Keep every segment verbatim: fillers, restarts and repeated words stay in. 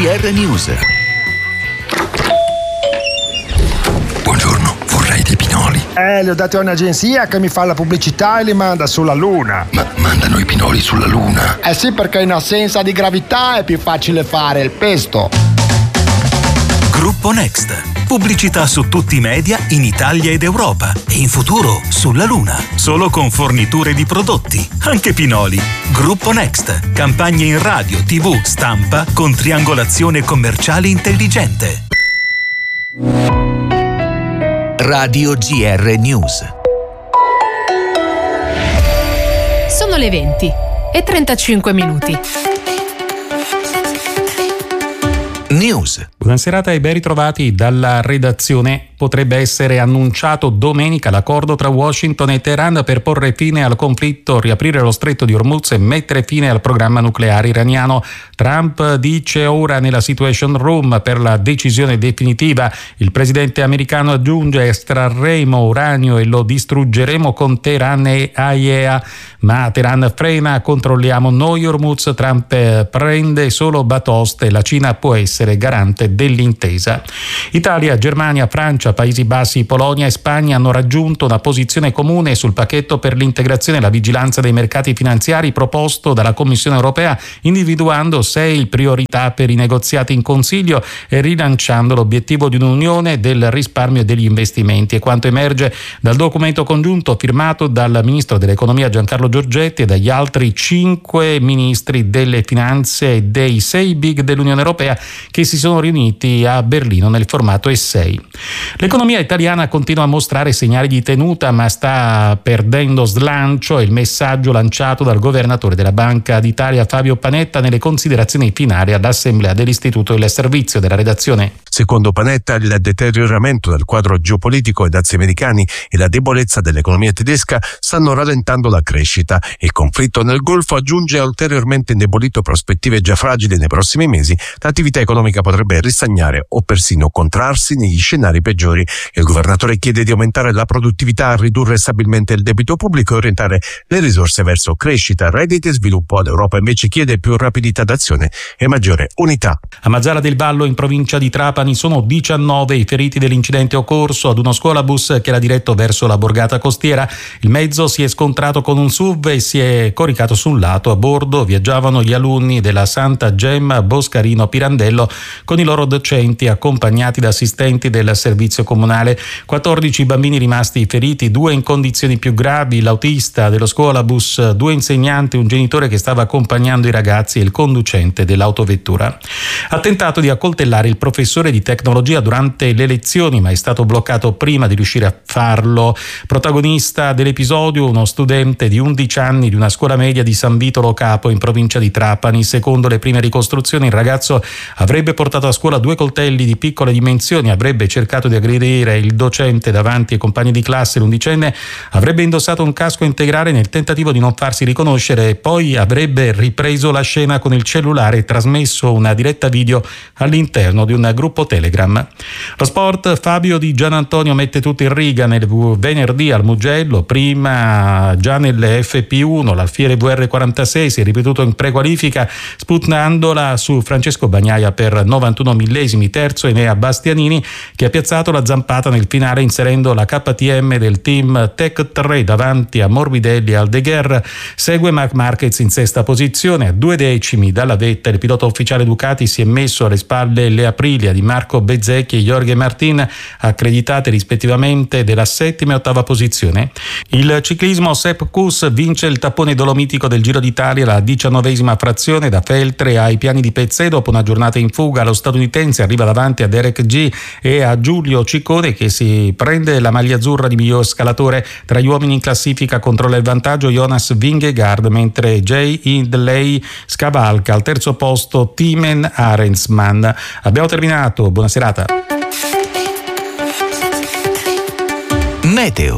G R News. Buongiorno, vorrei dei pinoli. Eh, li ho dati a un'agenzia che mi fa la pubblicità e li manda sulla Luna. Ma mandano i pinoli sulla Luna? Eh sì, perché in assenza di gravità è più facile fare il pesto. Gruppo Next. Pubblicità su tutti i media in Italia ed Europa e in futuro sulla Luna. Solo con forniture di prodotti, anche pinoli. Gruppo Next. Campagne in radio, tivù, stampa con triangolazione commerciale intelligente. Radio G R News. Sono le venti e trentacinque minuti. News. Buona serata e ben ritrovati dalla redazione. Potrebbe essere annunciato domenica l'accordo tra Washington e Teheran per porre fine al conflitto, riaprire lo stretto di Hormuz e mettere fine al programma nucleare iraniano. Trump dice ora nella Situation Room per la decisione definitiva. Il presidente americano aggiunge: estrarremo uranio e lo distruggeremo con Teheran e A I E A. Ma Teheran frena, controlliamo noi Hormuz. Trump prende solo batoste, la Cina può essere garante dell'intesa. Italia, Germania, Francia, Paesi Bassi, Polonia e Spagna hanno raggiunto una posizione comune sul pacchetto per l'integrazione e la vigilanza dei mercati finanziari proposto dalla Commissione europea, individuando sei priorità per i negoziati in Consiglio e rilanciando l'obiettivo di un'unione del risparmio e degli investimenti. E quanto emerge dal documento congiunto firmato dal ministro dell'economia Giancarlo Giorgetti e dagli altri cinque ministri delle finanze e dei sei big dell'Unione Europea che si sono riuniti a Berlino nel formato E sei. L'economia italiana continua a mostrare segnali di tenuta, ma sta perdendo slancio, è il messaggio lanciato dal governatore della Banca d'Italia Fabio Panetta nelle considerazioni finali all'Assemblea dell'Istituto del Servizio della redazione. Secondo Panetta, il deterioramento del quadro geopolitico ai dazi americani e la debolezza dell'economia tedesca stanno rallentando la crescita. Il conflitto nel Golfo aggiunge ulteriormente indebolito prospettive già fragili nei prossimi mesi. L'attività economica potrebbe ristagnare o persino contrarsi negli scenari peggiori. Il governatore chiede di aumentare la produttività, ridurre stabilmente il debito pubblico e orientare le risorse verso crescita, redditi e sviluppo. L'Europa invece chiede più rapidità d'azione e maggiore unità. A Mazara del Vallo, in provincia di Trapani, sono diciannove i feriti dell'incidente occorso ad uno scuolabus che era diretto verso la borgata costiera. Il mezzo si è scontrato con un S U V e si è coricato su un lato. A bordo viaggiavano gli alunni della Santa Gemma Boscarino Pirandello con i loro docenti accompagnati da assistenti del servizio comunale. quattordici bambini rimasti feriti, due in condizioni più gravi, l'autista dello scuolabus, due insegnanti, un genitore che stava accompagnando i ragazzi e il conducente dell'autovettura. Ha tentato di accoltellare il professore di tecnologia durante le lezioni, ma è stato bloccato prima di riuscire a farlo. Protagonista dell'episodio uno studente di undici anni di una scuola media di San Vito Lo Capo in provincia di Trapani. Secondo le prime ricostruzioni il ragazzo avrebbe portato a scuola due coltelli di piccole dimensioni, avrebbe cercato di aggredire il docente davanti ai compagni di classe. L'undicenne avrebbe indossato un casco integrale nel tentativo di non farsi riconoscere e poi avrebbe ripreso la scena con il cellulare e trasmesso una diretta video all'interno di un gruppo Telegram. Lo sport, Fabio Di Gianantonio mette tutto in riga nel venerdì al Mugello, prima già nelle F P uno, l'alfiere V R quarantasei si è ripetuto in prequalifica sputtandola su Francesco Bagnaia per novantuno millesimi, terzo Enea Bastianini che ha piazzato la zampata nel finale inserendo la K T M del team Tech tre davanti a Morbidelli e Aldeguer. Segue Marc Marquez in sesta posizione a due decimi dalla vetta. Il pilota ufficiale Ducati si è messo alle spalle le Aprilia di Marco Bezzecchi e Jorge Martin, accreditate rispettivamente della settima e ottava posizione. Il ciclismo, Sepp Kuss vince il tappone dolomitico del Giro d'Italia, la diciannovesima frazione da Feltre ai Piani di Pezzè. Dopo una giornata in fuga lo statunitense arriva davanti a Derek G e a Giulio Ciccone che si prende la maglia azzurra di miglior scalatore. Tra gli uomini in classifica controlla il vantaggio Jonas Vingegaard, mentre Jay Hindley scavalca al terzo posto Timen Arendsman. Abbiamo terminato, buona serata. Meteo.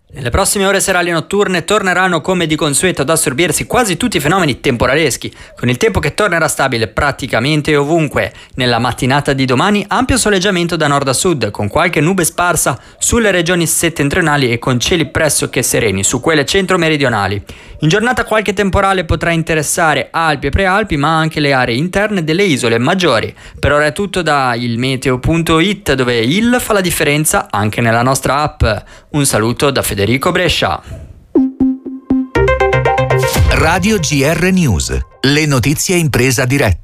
Nelle prossime ore serali notturne torneranno come di consueto ad assorbirsi quasi tutti i fenomeni temporaleschi, con il tempo che tornerà stabile praticamente ovunque. Nella mattinata di domani ampio soleggiamento da nord a sud, con qualche nube sparsa sulle regioni settentrionali e con cieli pressoché sereni su quelle centro-meridionali. In giornata qualche temporale potrà interessare Alpi e Prealpi, ma anche le aree interne delle isole maggiori. Per ora è tutto da il meteo punto it, dove il fa la differenza anche nella nostra app. Un saluto da Federico Brescia. Radio G R News, le notizie in presa diretta.